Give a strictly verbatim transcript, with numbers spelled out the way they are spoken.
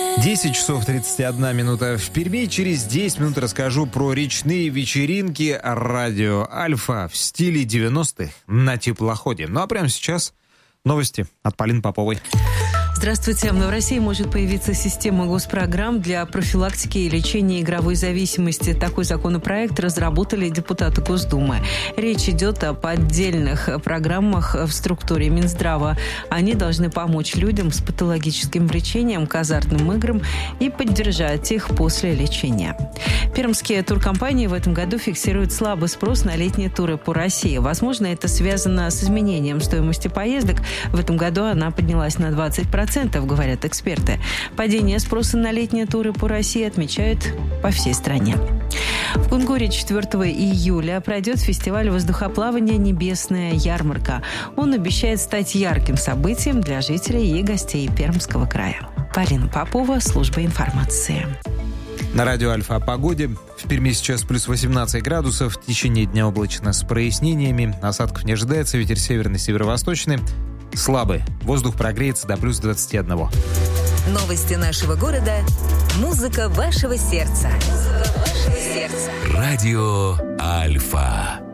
десять часов тридцать одна минута в Перми. Через десять минут расскажу про речные вечеринки радио Альфа в стиле девяностых на теплоходе. Ну а прямо сейчас новости от Полины Поповой. Здравствуйте. В России может появиться система госпрограмм для профилактики и лечения игровой зависимости. Такой законопроект разработали депутаты Госдумы. Речь идет об отдельных программах в структуре Минздрава. Они должны помочь людям с патологическим влечением к азартным играм и поддержать их после лечения. Пермские туркомпании в этом году фиксируют слабый спрос на летние туры по России. Возможно, это связано с изменением стоимости поездок. В этом году она поднялась на двадцать процентов. Говорят эксперты. Падение спроса на летние туры по России отмечают по всей стране. В Кунгуре четвёртого июля пройдет фестиваль воздухоплавания «Небесная ярмарка». Он обещает стать ярким событием для жителей и гостей Пермского края. Полина Попова, служба информации. На радио Альфа о погоде. В Перми сейчас плюс восемнадцать градусов. В течение дня облачно с прояснениями. Осадков не ожидается. Ветер северный, северо-восточный. Слабый. Воздух прогреется до плюс двадцати одного. Новости нашего города. Музыка вашего сердца. Музыка вашего сердца. Радио Альфа.